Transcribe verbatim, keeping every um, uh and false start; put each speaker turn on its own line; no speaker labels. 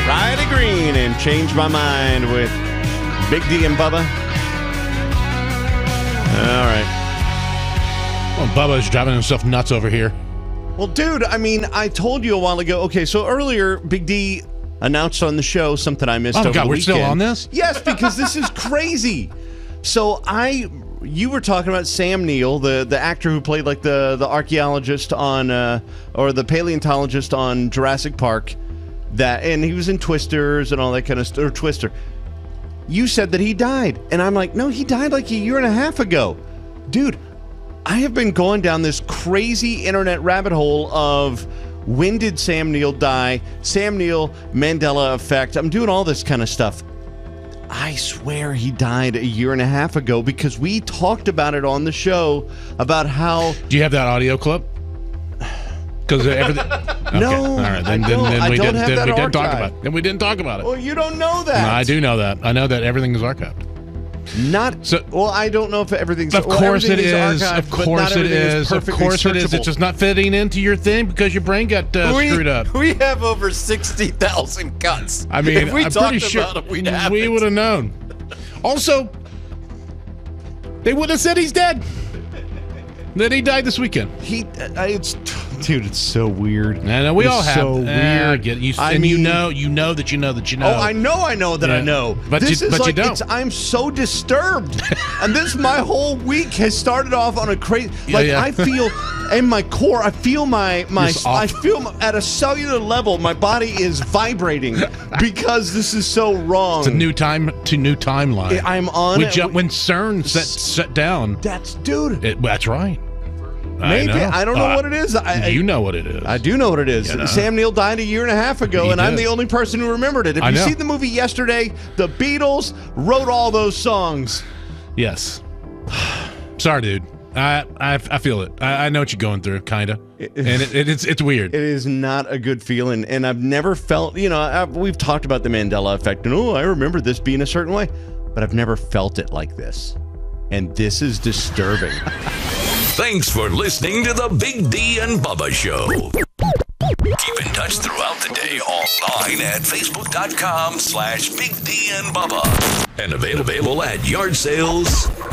Riley Green and Change My Mind with Big D and Bubba. All right.
Well, Bubba's driving himself nuts over here.
Well, dude, I mean, I told you a while ago. Okay, so earlier, Big D announced on the show something I missed
Oh,
over
God,
the
we're
weekend.
still on this?
Yes, because this is crazy. So I... You were talking about Sam Neill, the, the actor who played like the, the archaeologist on, uh, or the paleontologist on Jurassic Park, that, and he was in Twisters and all that kind of stuff, or Twister. You said that he died, and I'm like, no, he died like a year and a half ago. Dude, I have been going down this crazy internet rabbit hole of when did Sam Neill die, Sam Neill, Mandela effect. I'm doing all this kind of stuff. I swear he died a year and a half ago because we talked about it on the show about how...
Do you have that audio clip? Because everything... Okay.
No,
All right. Then,
I
then,
don't.
then
I
we
don't
didn't,
have
then
that
we didn't talk
archived.
about it. Then we didn't talk about it.
Well, you don't know that.
No, I do know that. I know that everything is archived.
Not...
So,
well, I don't know if everything's...
Of
well,
course it
everything
is.
archived,
Of
but
course
not
it
everything
is. Of
perfectly
course it is.
searchable.
It's just not fitting into your thing because your brain got uh,
we,
screwed up.
We have over sixty thousand cuts.
I mean,
if we
I'm
talked
pretty sure
about it, we'd have
we
it.
would have known. Also, they would have said he's dead. That he died this weekend.
He, uh, it's, dude, it's so weird.
I know we
It's
all have.
so
uh,
weird.
I get it. You,
I
and you
mean-
know, you know that you know that you know.
Oh, I know, I know that I
Yeah.
know.
But
this
you-
is
but you
like,
don't.
It's, I'm so disturbed, and this my whole week has started off on a crazy. Like
yeah.
I feel in my core, I feel my my,
Just off.
I feel my, at a cellular level, my body is vibrating because this is so wrong.
It's a new time to new timeline.
I'm on
We
it.
jump when CERN set set down.
That's dude.
It, that's right.
Maybe
I, know.
I don't know
Uh,
what it is. I,
you know what it is.
I do know what it is.
You know.
Sam Neill died a year and a half ago,
He
and I'm
did.
the only person who remembered it. If
I
you
know.
see the movie yesterday, the Beatles wrote all those songs.
Yes. Sorry, dude. I I, I feel it. I, I know what you're going through, kinda, and it, it, it's it's weird.
It is not a good feeling, and I've never felt, you know, I've, we've talked about the Mandela effect, and oh, I remember this being a certain way, but I've never felt it like this, and this is disturbing.
Thanks for listening to the Big D and Bubba Show. Keep in touch throughout the day online at facebook.com slash Big D and Bubba. And available at yard sales